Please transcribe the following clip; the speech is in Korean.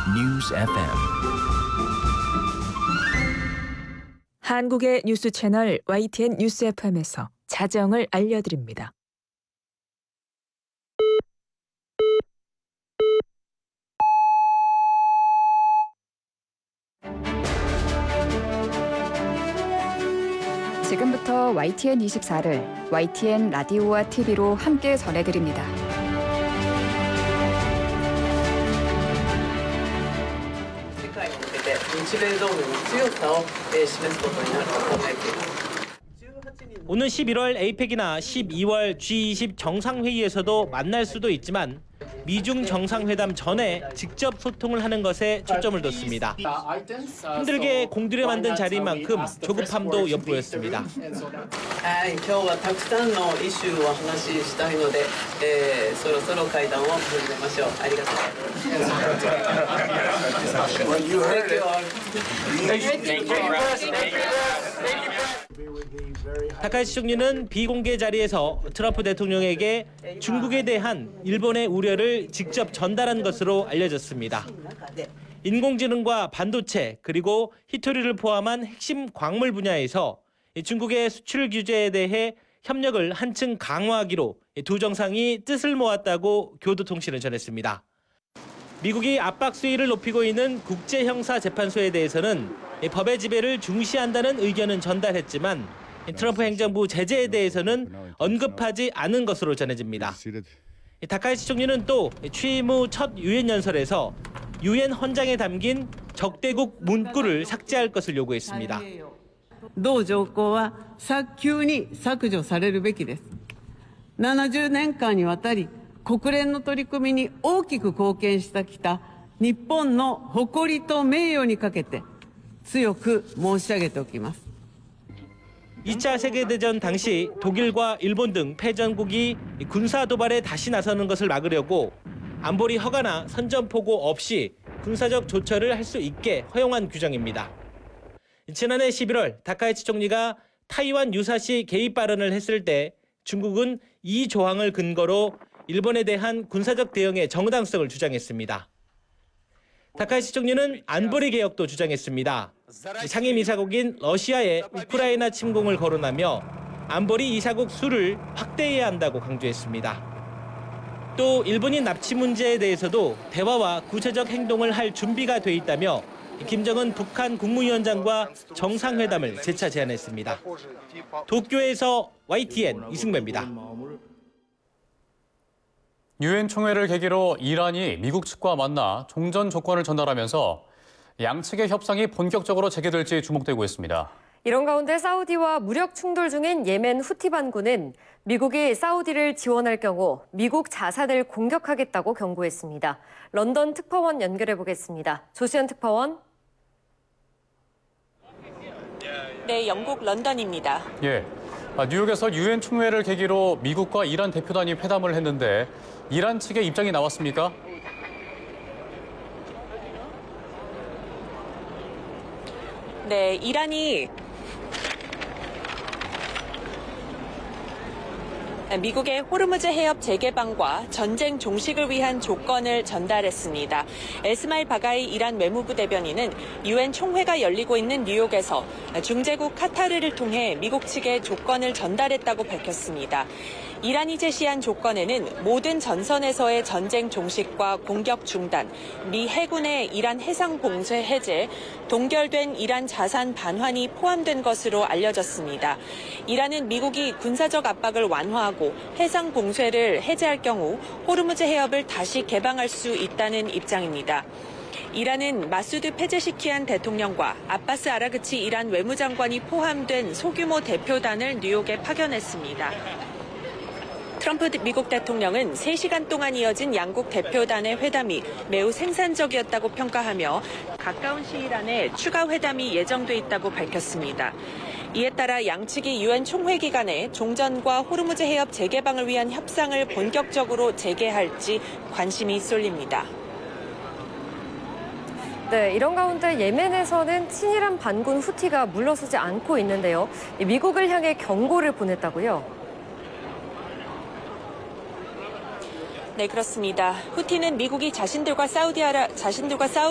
News FM. 한국의 뉴스 채널 YTN 뉴스 FM에서 자정을 알려드립니다. 지금부터 YTN 24를 YTN 라디오와 TV로 함께 전해드립니다. 오는 11월 에이펙이나 12월 G20 정상회의에서도 만날 수도 있지만 미중 정상회담 전에 직접 소통을 하는 것에 초점을 뒀습니다. 힘들게 공들여 만든 자리인 만큼 조급함도 엿보였습니다. 타카하시 총리는 비공개 자리에서 트럼프 대통령에게 중국에 대한 일본의 우려를 직접 전달한 것으로 알려졌습니다. 인공지능과 반도체 그리고 히토리를 포함한 핵심 광물 분야에서 중국의 수출 규제에 대해 협력을 한층 강화하기로 두 정상이 뜻을 모았다고 교도통신은 전했습니다. 미국이 압박 수위를 높이고 있는 국제형사재판소에 대해서는 법의 지배를 중시한다는 의견은 전달했지만 트럼프 행정부 제재에 대해서는 언급하지 않은 것으로 전해집니다. 타카하시 총리는 또 취임 후 첫 유엔 연설에서 유엔 헌장에 담긴 적대국 문구를 삭제할 것을 요구했습니다. 同条項は早急に削除されるべきです。70年間にわたり国連の取り組みに大きく貢献してきた日本の誇りと名誉にかけて強く申し上げておきます。 2차 세계대전 당시 독일과 일본 등 패전국이 군사 도발에 다시 나서는 것을 막으려고 안보리 허가나 선전포고 없이 군사적 조처를 할 수 있게 허용한 규정입니다. 지난해 11월 타카하시 총리가 타이완 유사시 개입 발언을 했을 때 중국은 이 조항을 근거로 일본에 대한 군사적 대응의 정당성을 주장했습니다. 타카하시 총리는 안보리 개혁도 주장했습니다. 상임이사국인 러시아의 우크라이나 침공을 거론하며 안보리 이사국 수를 확대해야 한다고 강조했습니다. 또 일본인 납치 문제에 대해서도 대화와 구체적 행동을 할 준비가 돼 있다며 김정은 북한 국무위원장과 정상회담을 재차 제안했습니다. 도쿄에서 YTN 이승배입니다. 유엔 총회를 계기로 이란이 미국 측과 만나 종전 조건을 전달하면서 양측의 협상이 본격적으로 재개될지 주목되고 있습니다. 이런 가운데 사우디와 무력 충돌 중인 예멘 후티 반군은 미국이 사우디를 지원할 경우 미국 자산을 공격하겠다고 경고했습니다. 런던 특파원 연결해 보겠습니다. 조시연 특파원. 네, 영국 런던입니다. 예, 뉴욕에서 유엔 총회를 계기로 미국과 이란 대표단이 회담을 했는데 이란 측의 입장이 나왔습니까? 네, 이란이 미국의 호르무즈 해협 재개방과 전쟁 종식을 위한 조건을 전달했습니다. 에스마일 바가이 이란 외무부 대변인은 유엔 총회가 열리고 있는 뉴욕에서 중재국 카타르를 통해 미국 측에 조건을 전달했다고 밝혔습니다. 이란이 제시한 조건에는 모든 전선에서의 전쟁 종식과 공격 중단, 미 해군의 이란 해상 봉쇄 해제, 동결된 이란 자산 반환이 포함된 것으로 알려졌습니다. 이란은 미국이 군사적 압박을 완화하고 해상 봉쇄를 해제할 경우 호르무즈 해협을 다시 개방할 수 있다는 입장입니다. 이란은 마수드 페제시키안 대통령과 아바스 아라그치 이란 외무장관이 포함된 소규모 대표단을 뉴욕에 파견했습니다. 트럼프 미국 대통령은 3시간 동안 이어진 양국 대표단의 회담이 매우 생산적이었다고 평가하며 가까운 시일 안에 추가 회담이 예정돼 있다고 밝혔습니다. 이에 따라 양측이 유엔 총회 기간에 종전과 호르무즈 해협 재개방을 위한 협상을 본격적으로 재개할지 관심이 쏠립니다. 네, 이런 가운데 예멘에서는 친이란 반군 후티가 물러서지 않고 있는데요. 미국을 향해 경고를 보냈다고요? 네, 그렇습니다. 후티는 미국이 자신들과